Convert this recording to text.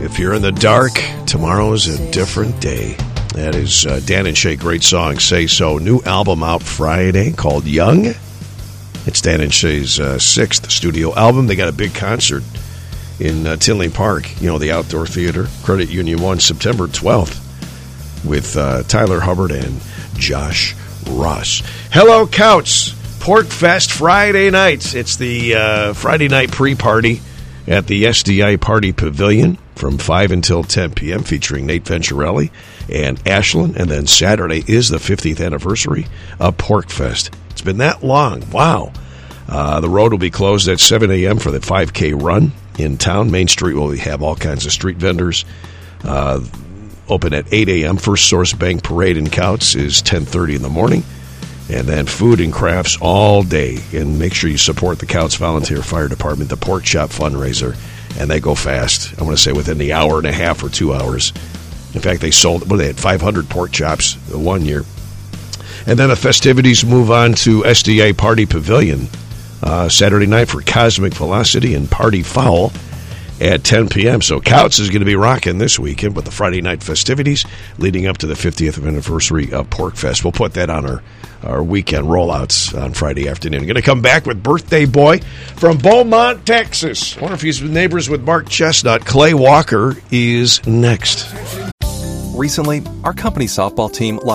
If you're in the dark, tomorrow's a different day. That is Dan and Shay, great song, Say So. New album out Friday called Young. It's Dan and Shay's sixth studio album. They got a big concert in Tinley Park, the outdoor theater, Credit Union 1, September 12th, with Tyler Hubbard and Josh Ross. Hello, Couts. Pork Fest Friday night. It's the Friday night pre-party at the SDI Party Pavilion from 5 until 10 p.m. featuring Nate Venturelli and Ashland. And then Saturday is the 50th anniversary of Pork Fest. It's been that long. Wow. The road will be closed at 7 a.m. for the 5K run in town. Main Street will have all kinds of street vendors. Open at 8 a.m. First Source Bank Parade in Couts is 10:30 in the morning. And then food and crafts all day. And make sure you support the Couts Volunteer Fire Department, the Pork Chop fundraiser. And they go fast. I want to say within the hour and a half or 2 hours. In fact, they had 500 pork chops 1 year. And then the festivities move on to SDA Party Pavilion Saturday night for Cosmic Velocity and Party Foul at 10 p.m. So Couts is going to be rocking this weekend with the Friday night festivities leading up to the 50th anniversary of Pork Fest. We'll put that on our weekend rollouts on Friday afternoon. Going to come back with Birthday Boy from Beaumont, Texas. I wonder if he's neighbors with Mark Chestnut. Clay Walker is next. Recently, our company softball team